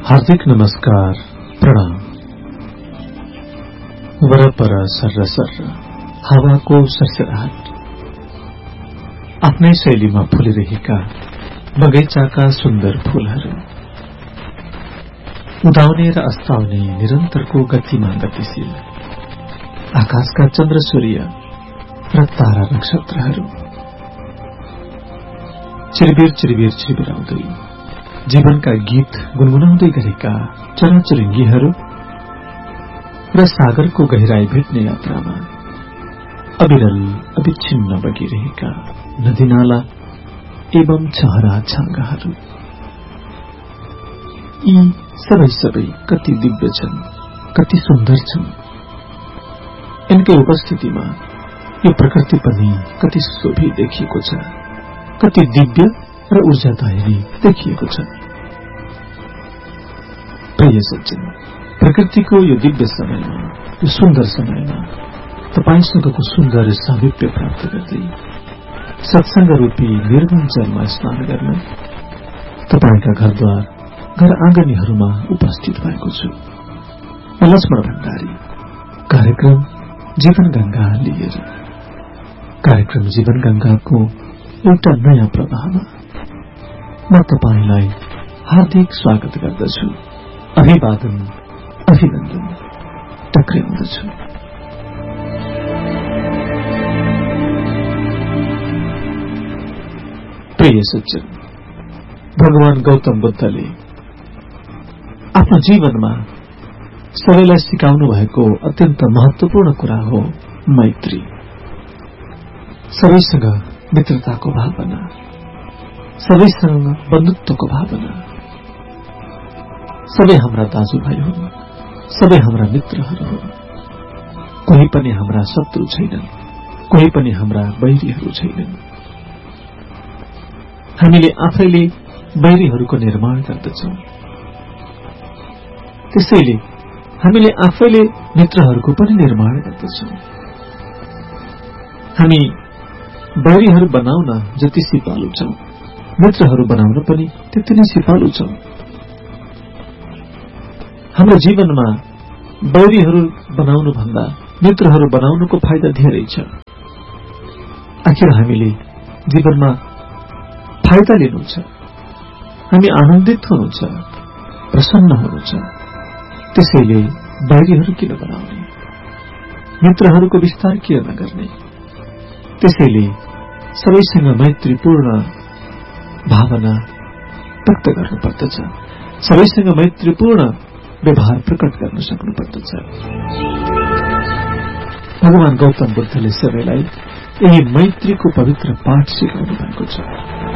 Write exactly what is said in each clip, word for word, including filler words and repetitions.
हार्दिक नमस्कार, प्रणाम। वरपर सर्र सर्र हावाको सरसराहट, आफ्नै शैलीमा फुलिरहेका बगैँचाका सुन्दर फूलहरू, उदाउने र अस्ताउने निरन्तरको गतिमा गतिशील आकाशका चन्द्र सूर्य र तारा नक्षत्रहरू, चिरबिर चिरबिर चिरबिराउँदै जीवनका गीत गुनगुनाउँदै गरेका चराचुरुङ्गीहरू र सागरको गहिराई भेट्ने यात्रामा अविरल अविच्छिन्न बगिरहेका नदीनाला एवं छहरा छाँगाहरू, यी सबै सबै कति दिव्य छन्, कति सुन्दर छन्। यिनकै उपस्थितिमा यो प्रकृति पनि कति शोभी देखिएको छ, कति दिव्य र ऊर्जादायी देखिएको छ। प्रिय सज्जन, प्रकृतिको यो दिव्य समयमा, यो सुन्दर समयमा तपाईसँगको सुन्दर सामिप्य प्राप्त गर्दै सत्संग रूपी निर्मल जलमा स्नान गर्न तपाईका घरद्वार घर आँगनीहरूमा उपस्थित भएको छु। म लक्ष्मण भण्डारी, कार्यक्रम जीवन गंगा लिएर, कार्यक्रम जीवन गंगाको एउटा नयाँ प्रवाहमा म तपाईलाई हार्दिक स्वागत गर्दछु, अभिवादन अभिनन्दन टक्राउँदछु। प्रिय सज्जन, भगवान गौतम बुद्धले आफ्नो जीवनमा सबैलाई सिकाउनु भएको अत्यन्त महत्वपूर्ण कुरा हो मैत्री। सबैसँग मित्रताको भावना, सबैसँग बन्धुत्वको भावना। सबै हाम्रा दाजुभाइ हुन्, सबै हाम्रा मित्रहरू हुन्। कोही पनि हाम्रा शत्रु छैनन्, कोही पनि हाम्रा बैरीहरू छैनन्। हामीले आफैले बैरीहरूको निर्माण गर्दछौं, त्यसैले हामीले आफैले मित्रहरूको पनि निर्माण गर्दछौं। हामी बैरीहरू बनाउन जति सिपालु छौं, मित्रहरू बनाउन पनि त्यति नै सिपालु छौं। हाम्रो जीवनमा बैरीहरू बनाउनु भन्दा मित्रहरू बनाउनुको फाइदा धेरै छ। आखिर हामीले जीवनमा फाइदा लिनु छ, हामी आनन्दित हुनु छ, प्रसन्न हुनु छ। त्यसैले बैरीहरू किन बनाउने, मित्रहरूको विस्तार किन नगर्ने। त्यसैले सबैसँग मैत्रीपूर्ण भावना व्यक्त गर्नुपर्दछ, सबैसँग मैत्रीपूर्ण व्यवहार प्रकट गर्न सक्नुपर्दछ। भगवान गौतम बुद्धले सबैलाई यही मैत्रीको पवित्र पाठ सिकाउनु भएको छ।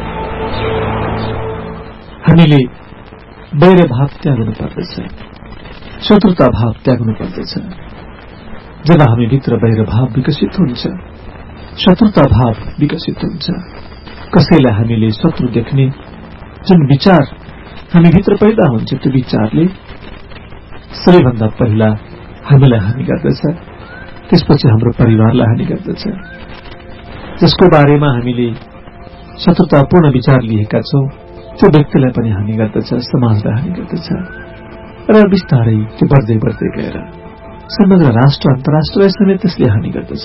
हामीले वैरभाव त्याग्नु पर्दछ, शत्रुता भाव त्याग्नु पर्दछ। जब हामी भित्र वैरभाव विकसित हुन्छ, शत्रुता भाव विकसित हुन्छ, कसैलाई हामीले शत्रु देख्ने जुन विचार हामी भित्र पैदा हुन्छ, त्यो विचारले सबैभन्दा पहिला हामीलाई हानि गर्दछ, त्यसपछि हाम्रो परिवारलाई हानि गर्दछ। जसको बारेमा हामीले शत्रुतापूर्ण विचार लिएका छौं, त्यो व्यक्तिलाई पनि हानि गर्दछ, समाजलाई हानि गर्दछ र बिस्तारै त्यो बढ्दै बढ्दै गएर समग्र राष्ट्र अन्तर्राष्ट्रलाई समेत त्यसले हानि गर्दछ।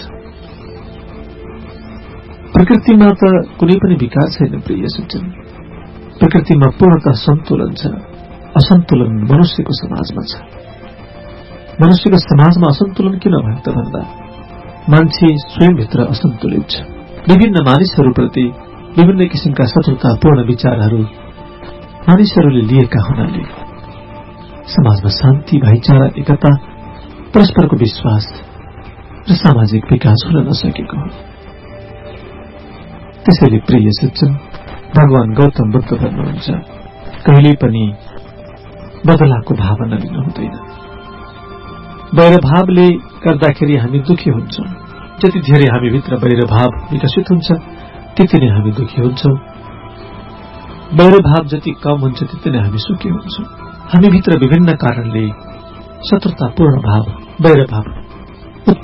प्रकृतिमा त कुनै पनि विकास छैन प्रिय सज्जन। प्रकृतिमा पूर्णतः सन्तुलन छ, असन्तुलन मनुष्यको समाजमा छ। मनुष्यको समाजमा असन्तुलन किन भयो त भन्दा मान्छे स्वयंभित्र असन्तुलित छ। विभिन्न मानिसहरूप्रति विभिन्न किसिमका शत्रुतापूर्ण विचारहरू मानिसहरूले लिएका हुनाले समाजमा शान्ति, भाइचारा, एकता, परस्परको विश्वास र सामाजिक विकास हुन नसकेको हो। त्यसैले प्रिय सज्जन, भगवान गौतम बुद्ध भन्नुहुन्छ, कहिल्यै पनि बदलाको भावना लिनु हुँदैन। वैरभावले गर्दाखेरि हामी दुखी हुन्छौं। जति धेरै हामी भित्र वैरभाव विकसित हुन्छ, त्यति नै हामी दुखी हुन्छौं। वैरभाव जति कम हुन्छ, त्यति नै हामी सुखी हुन्छौं। हामी भित्र विभिन्न कारणले शत्रुतापूर्ण भाव, वैरभाव